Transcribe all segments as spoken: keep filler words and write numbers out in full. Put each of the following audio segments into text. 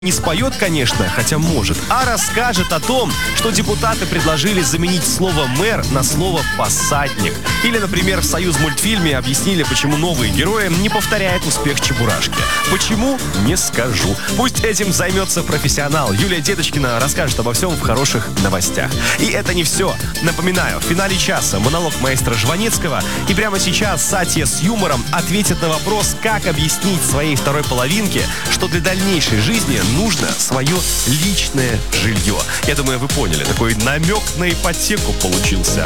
Не споет, конечно, хотя может, а расскажет о том, что депутаты предложили заменить слово «мэр» на слово «посадник». Или, например, в «Союзмультфильме» объяснили, почему новые герои не повторяют успех Чебурашки. Почему? Не скажу. Пусть этим займется профессионал. Юлия Деточкина расскажет обо всем в хороших новостях. И это не все. Напоминаю, в финале часа монолог маэстро Жванецкого. И прямо сейчас Сатья с юмором ответит на вопрос, как объяснить своей второй половинке, что для дальнейшей жизни нужно свое личное жилье. Я думаю, вы поняли. Такой намек на ипотеку получился.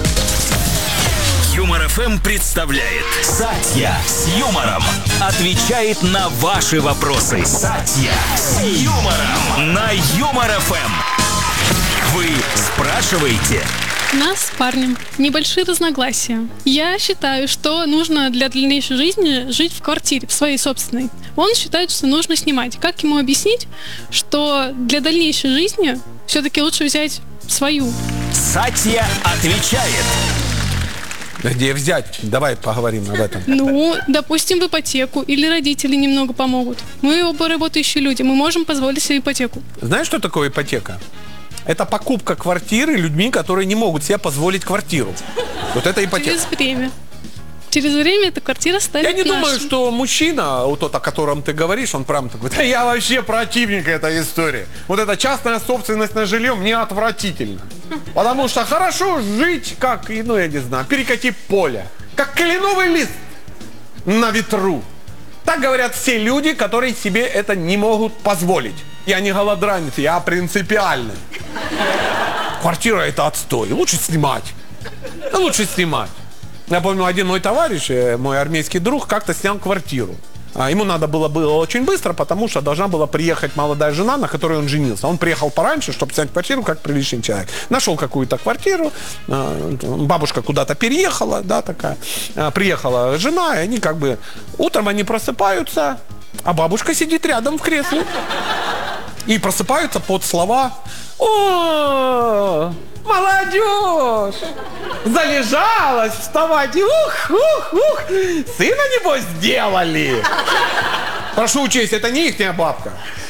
Юмор эф эм представляет Сатья с юмором. Отвечает на ваши вопросы. Сатья с юмором на Юмор эф эм. Вы спрашиваете. У нас с парнем небольшие разногласия. Я считаю, что нужно для дальнейшей жизни жить в квартире, в своей собственной. Он считает, что нужно снимать. Как ему объяснить, что для дальнейшей жизни все-таки лучше взять свою? Сатья отвечает. Где взять? Давай поговорим об этом. Ну, допустим, в ипотеку. Или родители немного помогут. Мы оба работающие люди. Мы можем позволить себе ипотеку. Знаешь, что такое ипотека? Это покупка квартиры людьми, которые не могут себе позволить квартиру. Вот это ипотека. Через время. Через время эта квартира станет Я не нашей. думаю, что мужчина, вот тот, о котором ты говоришь, он прям такой: да я вообще противник этой истории. Вот эта частная собственность на жилье мне отвратительно. Потому что хорошо жить, как, ну я не знаю, перекати поле. Как кленовый лист на ветру. Так говорят все люди, которые себе это не могут позволить. Я не голодранец, я принципиальный. Квартира — это отстой. Лучше снимать. Да лучше снимать. Я помню, один мой товарищ, мой армейский друг, как-то снял квартиру. Ему надо было, было очень быстро, потому что должна была приехать молодая жена, на которой он женился. Он приехал пораньше, чтобы снять квартиру, как приличный человек. Нашел какую-то квартиру, бабушка куда-то переехала, да, такая. Приехала жена, и они как бы... Утром они просыпаются, а бабушка сидит рядом в кресле. И просыпаются под слова: «О, молодежь! Залежалась, вставать! Ух, ух, ух! Сына, небось, сделали!» Прошу учесть, это не ихняя бабка.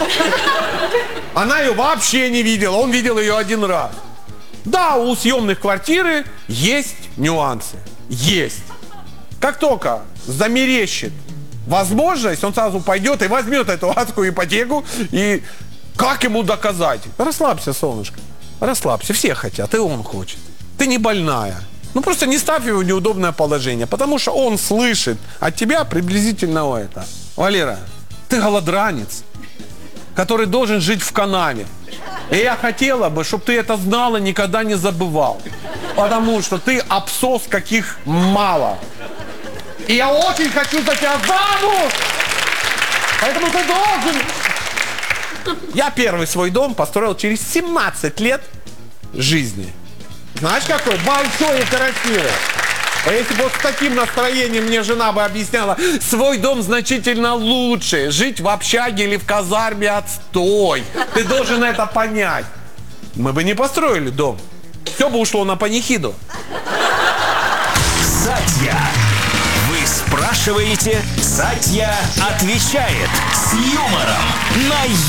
Она ее вообще не видела, он видел ее один раз. Да, у съемных квартиры есть нюансы. Есть. Как только замерещит возможность, он сразу пойдет и возьмет эту адскую ипотеку. И как ему доказать? Расслабься, солнышко. Расслабься. Все хотят, и он хочет. Ты не больная. Ну просто не ставь его в неудобное положение, потому что он слышит от тебя приблизительно это. Валера, ты голодранец, который должен жить в канаве. И я хотела бы, чтобы ты это знал и никогда не забывал. Потому что ты абсос, каких мало. И я очень хочу за тебя замуж! Поэтому ты должен... Я первый свой дом построил через семнадцать лет жизни. Знаешь, какой? Большой и красивый. А если бы вот с таким настроением мне жена бы объясняла: свой дом значительно лучше, жить в общаге или в казарме — отстой. Ты должен это понять. Мы бы не построили дом. Все бы ушло на панихиду. Сатья. Вы спрашиваете, Сатья отвечает с юмором на